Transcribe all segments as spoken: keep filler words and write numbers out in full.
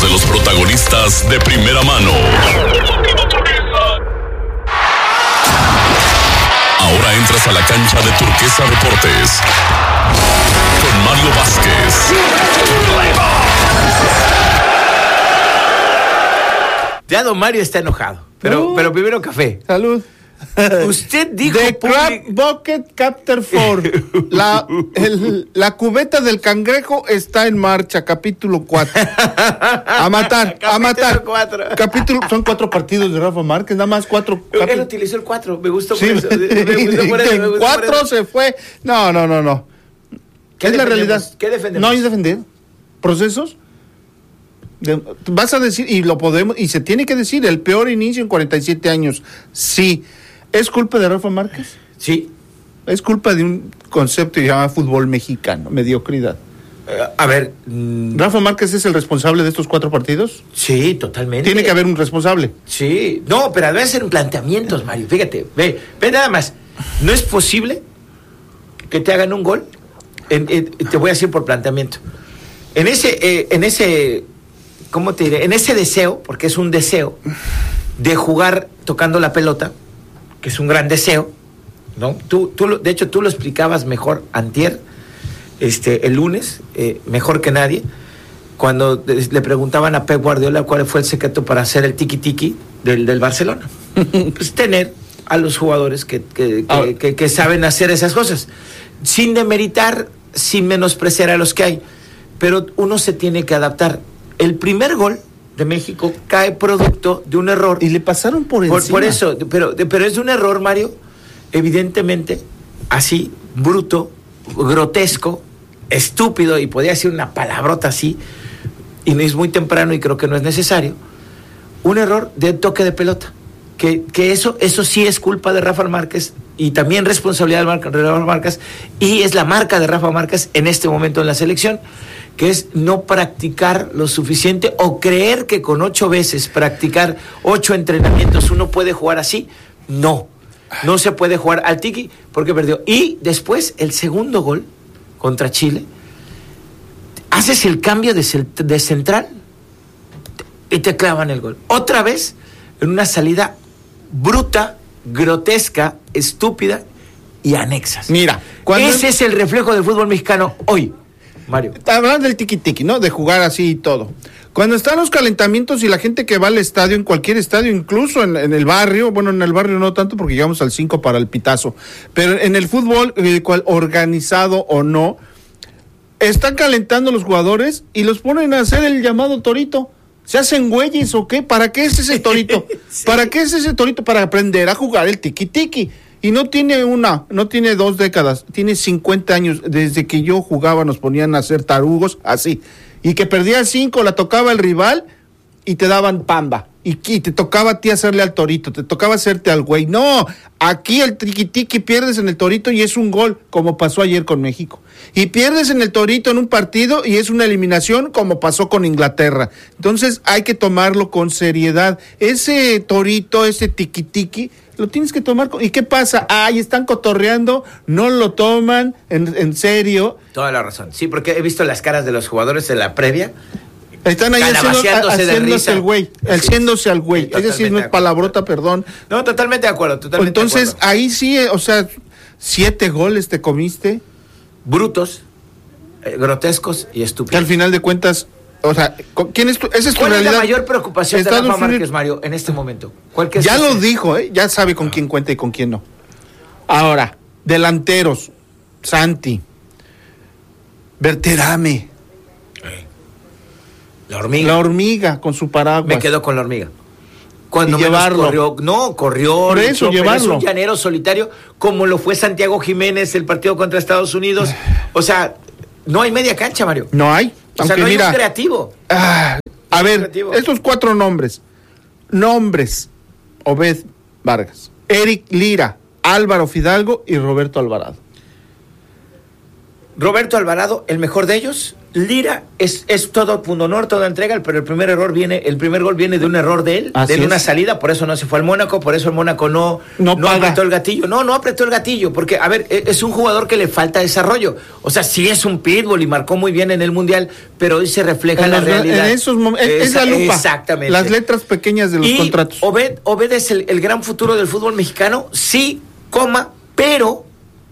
de los protagonistas de primera mano. Ahora entras a la cancha de Turquesa Deportes con Mario Vázquez. Ya don Mario está enojado, pero, uh, pero primero café. Salud. Usted dijo... The Crab Bucket Chapter cuatro. La, el, la cubeta del cangrejo está en marcha, capítulo cuatro. A matar, a matar. cuatro. Capítulo, son cuatro partidos de Rafa Márquez, nada más cuatro. Él capi- utilizó el cuatro, me gustó Sí, por eso. Me gustó por eso, me en gustó cuatro por eso. se fue. No, no, no, no. ¿Qué es la defendemos? realidad. ¿Qué defendemos? No hay defender. ¿Procesos? De, vas a decir, y lo podemos, y se tiene que decir, el peor inicio en cuarenta y siete años. Sí. ¿Es culpa de Rafa Márquez? Sí. Es culpa de un concepto que se llama fútbol mexicano, mediocridad. Uh, a ver... Mmm... ¿Rafa Márquez es el responsable de estos cuatro partidos? Sí, totalmente. Tiene que haber un responsable. Sí. No, pero debe ser planteamientos, Mario. Fíjate, ve, ve nada más. No es posible que te hagan un gol. En, en, te voy a decir por planteamiento. En ese, eh, en ese, ¿cómo te diré? En ese deseo, porque es un deseo, de jugar tocando la pelota, que es un gran deseo, ¿no? Tú, tú, de hecho, tú lo explicabas mejor antier, este, el lunes, eh, mejor que nadie, cuando le preguntaban a Pep Guardiola cuál fue el secreto para hacer el tiki-tiki del, del Barcelona. Pues tener a los jugadores que, que, que, que, que saben hacer esas cosas, sin demeritar, sin menospreciar a los que hay, pero uno se tiene que adaptar. El primer gol de México cae producto de un error. Y le pasaron por encima. Por, por eso, pero, pero es un error, Mario, evidentemente, así, bruto, grotesco, estúpido, y podía decir una palabrota así, y es muy temprano y creo que no es necesario, un error de toque de pelota. Que, que eso, eso sí es culpa de Rafa Márquez y también responsabilidad de Rafa Márquez, y es la marca de Rafa Márquez en este momento en la selección, que es no practicar lo suficiente o creer que con ocho veces practicar ocho entrenamientos uno puede jugar así. No, no se puede jugar al tiki porque perdió. Y después el segundo gol contra Chile, haces el cambio de, de central y te clavan el gol. Otra vez en una salida bruta, grotesca, estúpida y anexas. Mira, ese es el reflejo del fútbol mexicano hoy, Mario. Hablando del tiki-tiki, ¿no? De jugar así y todo. Cuando están los calentamientos y la gente que va al estadio, en cualquier estadio, incluso en, en el barrio, bueno, en el barrio no tanto porque llegamos al cinco para el pitazo, pero en el fútbol, el cual organizado o no, están calentando los jugadores y los ponen a hacer el llamado torito. ¿Se hacen güeyes o qué? ¿Para qué es ese torito? Sí. ¿Para qué es ese torito? Para aprender a jugar el tiki-tiki. Y no tiene una, no tiene dos décadas, tiene cincuenta años. Desde que yo jugaba nos ponían a hacer tarugos así. Y que perdía cinco, la tocaba el rival y te daban pamba. Y, y te tocaba a ti hacerle al torito, te tocaba hacerte al güey. No, aquí el tiki-tiki pierdes en el torito y es un gol, como pasó ayer con México. Y pierdes en el torito en un partido y es una eliminación, como pasó con Inglaterra. Entonces hay que tomarlo con seriedad. Ese torito, ese tiki-tiki, lo tienes que tomar con... ¿Y qué pasa? Ay, están cotorreando, no lo toman en, en serio. Toda la razón. Sí, porque he visto las caras de los jugadores en la previa. Están ahí haciendo, haciéndose el güey, haciéndose al güey. Sí, es decir, no es palabrota, perdón. No, totalmente de acuerdo, totalmente Entonces, de acuerdo. ahí sí, o sea, siete goles te comiste. Brutos, eh, grotescos y estúpidos. Que al final de cuentas, o sea, ¿quién es tu, esa es tu ¿Cuál realidad? es la mayor preocupación Estados de Rafa Unidos... Márquez, Mario, en este momento? ¿Cuál que es ya ese? lo dijo, ¿eh? Ya sabe con quién cuenta y con quién no. Ahora, delanteros, Santi, Berterame. La hormiga. La hormiga con su paraguas. Me quedo con la hormiga. Cuando y llevarlo. corrió, no, corrió. Por eso, luchó, llevarlo. Es un llanero solitario, como lo fue Santiago Jiménez el partido contra Estados Unidos. O sea, no hay media cancha, Mario. No hay. O sea, no hay un creativo. Ah, a no ver, creativo. Estos cuatro nombres. Nombres. Obed Vargas, Eric Lira, Álvaro Fidalgo y Roberto Alvarado. Roberto Alvarado, el mejor de ellos. Lira es, es todo punto honor, toda entrega, pero el primer error viene, el primer gol viene de un error de él, Así de es. una salida, por eso no se fue al Mónaco, por eso el Mónaco no, No no paga. apretó el gatillo. No, no apretó el gatillo, porque, a ver, e- es un jugador que le falta desarrollo. O sea, sí es un pitbull y marcó muy bien en el Mundial, pero hoy se refleja en la los- realidad. en esos momentos, es, es Esa- la lupa. Exactamente. Las letras pequeñas de los y contratos. Obed, Obed es el, el gran futuro del fútbol mexicano, sí, coma, pero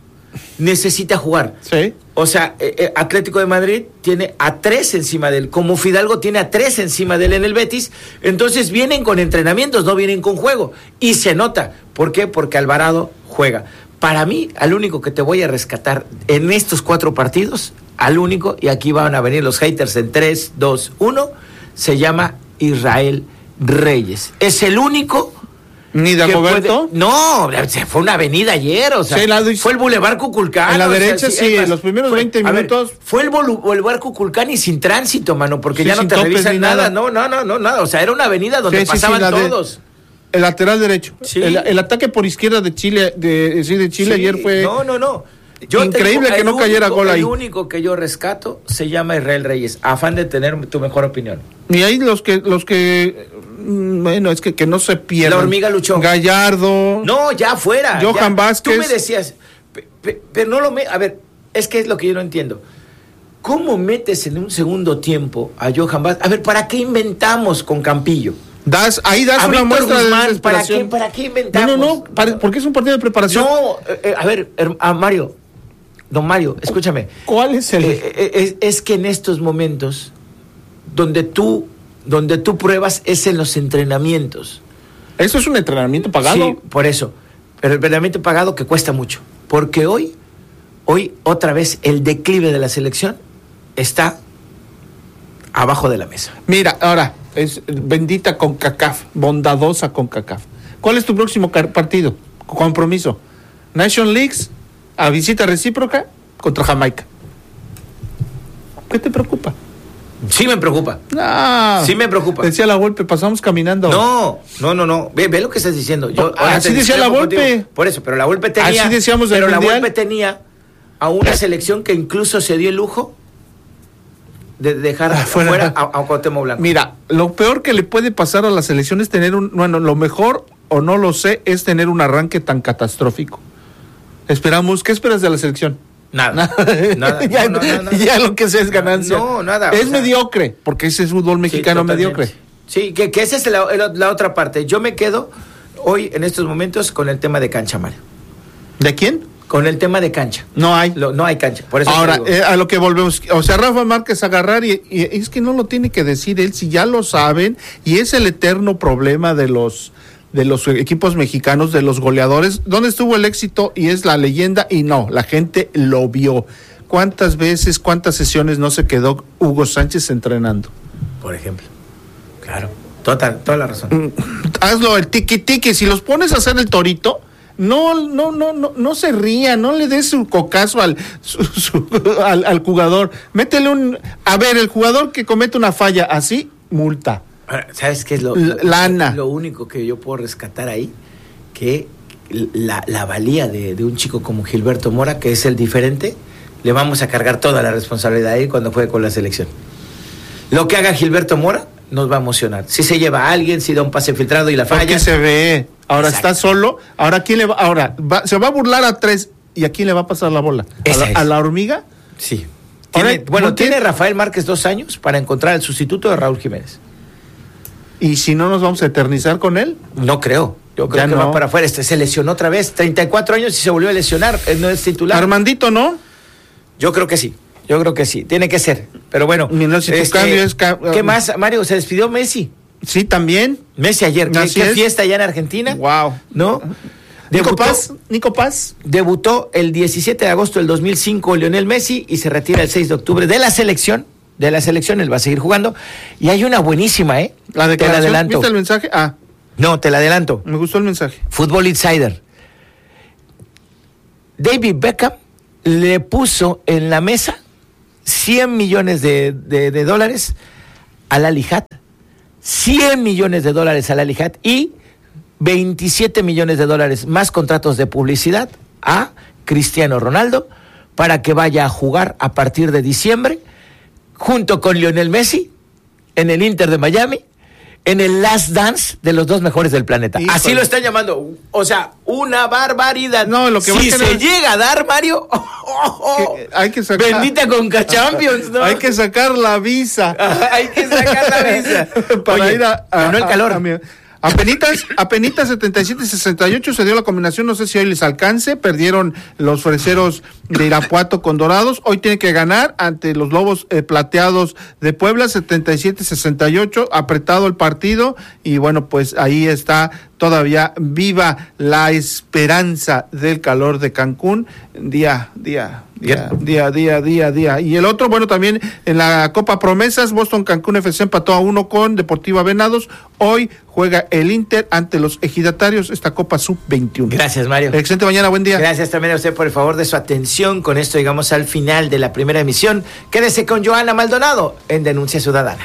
necesita jugar. Sí. O sea, eh, eh, Atlético de Madrid tiene a tres encima de él, como Fidalgo tiene a tres encima de él en el Betis, entonces vienen con entrenamientos, no vienen con juego, y se nota. ¿Por qué? Porque Alvarado juega. Para mí, al único que te voy a rescatar en estos cuatro partidos, al único, y aquí van a venir los haters en tres, dos, uno, se llama Israel Reyes. Es el único... Ni de que Roberto. puede- No, se fue una avenida ayer, o sea, Sí, la- fue el Boulevard Cuculcán. En la o sea, derecha, sí, es en los primeros veinte a ver, minutos. fue el bolu- Boulevard Cuculcán y sin tránsito, mano, porque Sí, ya no sin te topes revisan ni nada. nada. No, no, no, no, nada. O sea, era una avenida donde Sí, sí, sí, pasaban la de- todos. El lateral derecho. Sí. El, el ataque por izquierda de Chile, de, sí, de Chile Sí, ayer fue. No, no, no. Increíble tengo- que el no cayera único- gol ahí. El único que yo rescato se llama Israel Reyes, afán de tener tu mejor opinión. Y ahí los que, los que, mm, bueno, es que, que no se pierdan. La hormiga luchó. Gallardo. No, ya fuera. Johan ya. Vázquez. Tú me decías, pe- pe- pero no lo me... A ver, es que es lo que yo no entiendo. ¿Cómo metes en un segundo tiempo a Johan Vázquez? A ver, ¿para qué inventamos con Campillo? Das, ahí das A una Víctor muestra Guzmán, de ¿para desesperación. qué, ¿para qué inventamos? No, no, no, para- porque es un partido de preparación. No, eh, eh, a ver, her- a Mario, don Mario, escúchame. ¿Cuál es el...? Eh, eh, es, es que en estos momentos, donde tú, donde tú pruebas es en los entrenamientos. Eso es un entrenamiento pagado. Sí, por eso. Pero el entrenamiento pagado que cuesta mucho. Porque hoy, hoy otra vez el declive de la selección está abajo de la mesa. Mira, ahora, es bendita CONCACAF, bondadosa CONCACAF. ¿Cuál es tu próximo car- partido? Compromiso. Nation Leagues, a visita recíproca contra Jamaica. ¿Qué te preocupa? Sí me preocupa. Ah, Sí me preocupa. Decía la Volpe, pasamos caminando. No, no, no, no. Ve, ve lo que estás diciendo. Yo, Oh, así decía la discrepo Volpe. contigo. Por eso, pero la Volpe tenía. Así decíamos del Pero la Mundial. Volpe tenía a una selección que incluso se dio el lujo de dejar Ah, fuera. fuera a, a Cuauhtémoc Blanco. Mira, lo peor que le puede pasar a la selección es tener un... Bueno, lo mejor, o no lo sé, es tener un arranque tan catastrófico. Esperamos... ¿Qué esperas de la selección? Nada. Nada. ya, No, no, no, no. ya lo que sea es ganancia. No, nada, Es o sea- mediocre, porque ese es fútbol mexicano Sí, totalmente. mediocre. Sí, que, que esa es la, la- la otra parte. Yo me quedo hoy, en estos momentos, con el tema de cancha, Mario. ¿De quién? Con el tema de cancha. No hay. Lo- no hay cancha. Por eso te Ahora, digo. eh, a lo que volvemos, o sea, Rafa Márquez agarrar y, y es que no lo tiene que decir él, si ya lo saben, y es el eterno problema de los de los equipos mexicanos, de los goleadores, ¿dónde estuvo el éxito? Y es la leyenda, y no, la gente lo vio. ¿Cuántas veces, cuántas sesiones no se quedó Hugo Sánchez entrenando? Por ejemplo. Claro. Total, toda la razón. Hazlo el tiki tiki, si los pones a hacer el torito, no, no, no, no, no se ría, no le des su cocazo al, su- su- al, al jugador. Métele un, a ver, el jugador que comete una falla así, multa. Ahora, ¿sabes qué es lo, L- lo- lana. Lo único que yo puedo rescatar ahí? Que la, la valía de, de un chico como Gilberto Mora, que es el diferente, le vamos a cargar toda la responsabilidad ahí cuando juegue con la selección. Lo que haga Gilberto Mora nos va a emocionar. Si se lleva a alguien, si da un pase filtrado y la falla. Porque se ve. Ahora Exacto. está solo. Ahora quién le va, ahora va- se va a burlar a tres. ¿Y a quién le va a pasar la bola? ¿A Esa la, es. a la hormiga? Sí. Ahora, Tiene- bueno, ¿no tiene- tiene Rafael Márquez dos años para encontrar el sustituto de Raúl Jiménez. ¿Y si no nos vamos a eternizar con él? No creo. Yo creo Ya que no. va para afuera. Este se lesionó otra vez. treinta y cuatro años y se volvió a lesionar. Él no es titular. Armandito, ¿no? Yo creo que sí. Yo creo que sí. Tiene que ser. Pero bueno. Mira, si tu cambio es ca- ¿Qué más, Mario? Se despidió Messi. Sí, también. Messi ayer. ¿Qué, Así qué es. fiesta allá en Argentina? Wow. ¿No? Nico Debutó, Paz, Nico Paz. debutó el diecisiete de agosto del dos mil cinco Lionel Messi y se retira el seis de octubre de la selección. De la selección, él va a seguir jugando. Y hay una buenísima, ¿eh? La te la declaración. adelanto. ¿Viste el mensaje? Ah, No, te la adelanto. me gustó el mensaje. Fútbol Insider. David Beckham le puso en la mesa cien millones de, de, de dólares al Al Ittihad. cien millones de dólares al Al Ittihad y veintisiete millones de dólares más contratos de publicidad a Cristiano Ronaldo para que vaya a jugar a partir de diciembre, junto con Lionel Messi, en el Inter de Miami, en el Last Dance de los dos mejores del planeta. Híjole. Así lo están llamando. O sea, una barbaridad. No, lo que si se es... llega a dar, Mario, oh, oh, oh, que hay que sacar... bendita Conca Champions, ¿no? Hay que sacar la visa. Hay que sacar la visa. Para Oye, ir a... a no el calor. A, a mi... Apenitas, apenitas setenta y siete sesenta y ocho se dio la combinación, no sé si hoy les alcance, perdieron los freseros de Irapuato con Dorados, hoy tiene que ganar ante los Lobos eh, Plateados de Puebla, setenta y siete sesenta y ocho, apretado el partido, y bueno, pues ahí está todavía viva la esperanza del calor de Cancún, día, día, día, día, día, día, día. Y el otro, bueno, también en la Copa Promesas, Boston Cancún F C empató a uno con Deportiva Venados, hoy juega el Inter ante los ejidatarios, esta Copa sub veintiuno. Gracias, Mario. Excelente mañana, buen día. Gracias también a usted por el favor de su atención. Con esto llegamos al final de la primera emisión. Quédese con Joana Maldonado en Denuncia Ciudadana.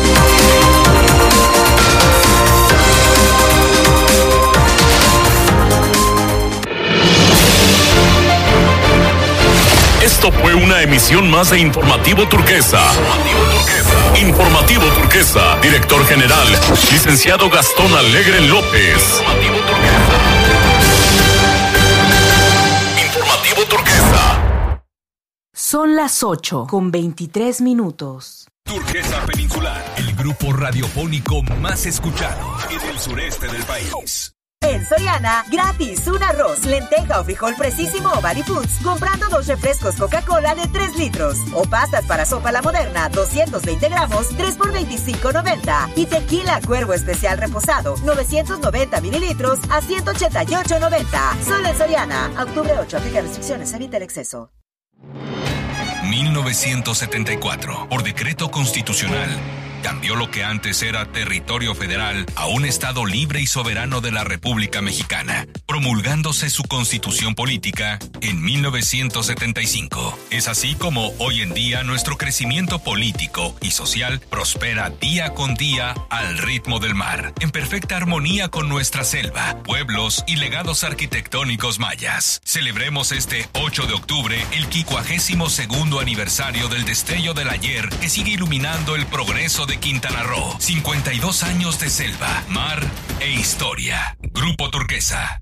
Esto fue una emisión más de Informativo Turquesa. Informativo Turquesa, director general, licenciado Gastón Alegre López. Informativo Turquesa. Informativo Turquesa. Son las ocho con veintitrés minutos. Turquesa Peninsular, el grupo radiofónico más escuchado en el sureste del país. En Soriana, gratis, un arroz, lenteja o frijol Precisimo o Body Foods, comprando dos refrescos Coca-Cola de tres litros. O pastas para sopa La Moderna, doscientos veinte gramos, tres por veinticinco noventa. Y tequila Cuervo Especial Reposado, novecientos noventa mililitros a ciento ochenta y ocho noventa. Solo en Soriana. Octubre ocho, aplica restricciones, evita el exceso. mil novecientos setenta y cuatro, por decreto constitucional, cambió lo que antes era territorio federal a un estado libre y soberano de la República Mexicana, promulgándose su constitución política en mil novecientos setenta y cinco. Es así como hoy en día nuestro crecimiento político y social prospera día con día al ritmo del mar, en perfecta armonía con nuestra selva, pueblos y legados arquitectónicos mayas. Celebremos este ocho de octubre el quincuagésimo segundo aniversario del destello del ayer que sigue iluminando el progreso de Quintana Roo. cincuenta y dos años de selva, mar e historia. Grupo Turquesa.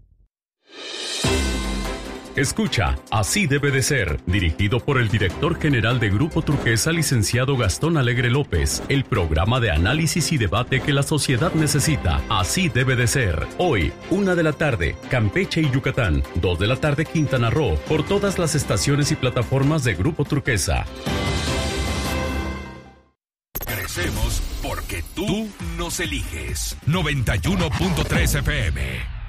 Escucha, Así debe de ser, dirigido por el director general de Grupo Turquesa, licenciado Gastón Alegre López, el programa de análisis y debate que la sociedad necesita. Así debe de ser. Hoy, una de la tarde, Campeche y Yucatán, dos de la tarde, Quintana Roo, por todas las estaciones y plataformas de Grupo Turquesa. Crecemos porque tú nos eliges. noventa y uno punto tres F M.